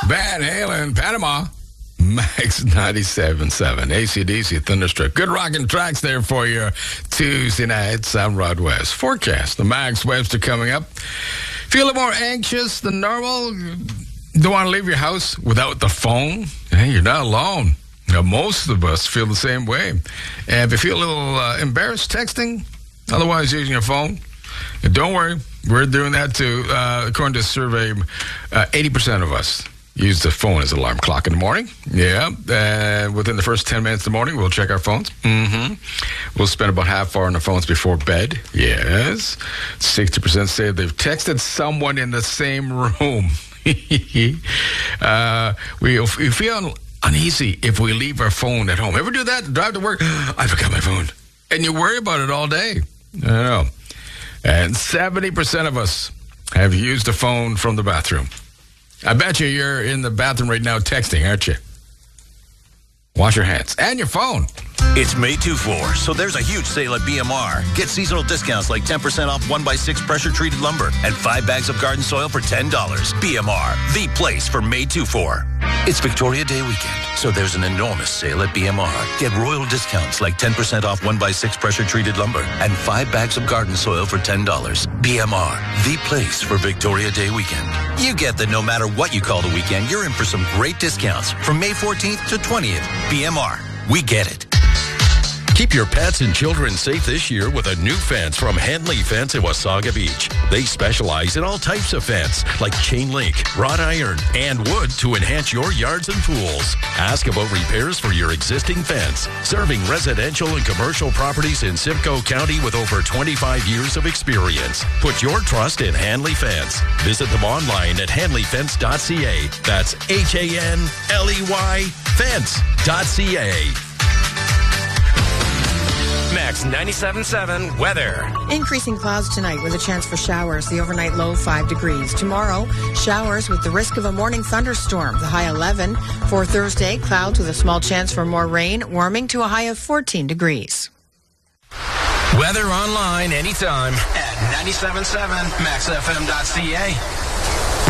Van Halen, Panama. Max 97.7. AC/DC Thunderstruck. Good rocking tracks there for you. Tuesday night, Sound Rod West. Forecast. The Max Webster coming up. Feel a little more anxious than normal? Don't want to leave your house without the phone? Hey, you're not alone. Now, most of us feel the same way. And if you feel a little embarrassed texting, otherwise using your phone, don't worry. We're doing that too. According to a survey, 80% of us use the phone as an alarm clock in the morning. Yeah. Within the first 10 minutes of the morning, we'll check our phones. We'll spend about half hour on the phones before bed. Yes. 60% say they've texted someone in the same room. We feel uneasy if we leave our phone at home. Ever do that? Drive to work, I forgot my phone. And you worry about it all day. I know. And 70% of us have used a phone from the bathroom. I bet you're in the bathroom right now texting, aren't you? Wash your hands and your phone. It's May 2-4, so there's a huge sale at BMR. Get seasonal discounts like 10% off 1x6 pressure-treated lumber and 5 bags of garden soil for $10. BMR, the place for May 2-4. It's Victoria Day weekend, so there's an enormous sale at BMR. Get royal discounts like 10% off 1x6 pressure-treated lumber and 5 bags of garden soil for $10. BMR, the place for Victoria Day weekend. You get that no matter what you call the weekend, you're in for some great discounts from May 14th to 20th. BMR, we get it. Keep your pets and children safe this year with a new fence from Henley Fence in Wasaga Beach. They specialize in all types of fence, like chain link, wrought iron, and wood to enhance your yards and pools. Ask about repairs for your existing fence. Serving residential and commercial properties in Simcoe County with over 25 years of experience. Put your trust in Hanley Fence. Visit them online at hanleyfence.ca. That's HANLEY fence.ca. Max 97.7 weather. Increasing clouds tonight with a chance for showers. The overnight low 5 degrees. Tomorrow, showers with the risk of a morning thunderstorm. The high 11. For Thursday, clouds with a small chance for more rain, warming to a high of 14 degrees. Weather online anytime at 97.7 maxfm.ca.